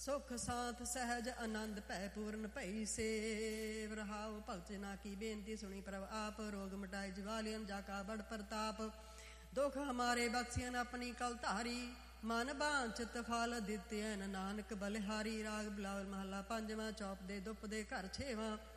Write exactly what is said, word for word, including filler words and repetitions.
ਸੁਖ ਸਾਥ ਸਹਿਜ ਆਨੰਦ ਭੈ ਪੂਰਨ ਭਈ ਸੇਵ ਰਹਾਉ। ਭਗਤ ਜਨਾ ਕੀ ਬੇਨਤੀ ਸੁਣੀ ਪ੍ਰਭ ਆਪ, ਰੋਗ ਮਿਟਾਏ ਜਵਾਲਿਅਨ ਜਾ ਕਾ ਬੜ ਪ੍ਰਤਾਪ। ਦੁਖ ਹਮਾਰੇ ਬਖਸ਼ਿਅਨ ਆਪਣੀ ਕਲ ਧਾਰੀ, ਮਨ ਬਾਂਛਿਤ ਫਲ ਦਿੱਤਿਅਨ ਨਾਨਕ ਬਲਿਹਾਰੀ। ਰਾਗ ਬਿਲਾਵਲ ਮਹੱਲਾ ਪੰਜਵਾਂ। ਚੌਪ ਦੇ ਦੁੱਪ ਦੇ ਘਰ ਛੇਵਾਂ।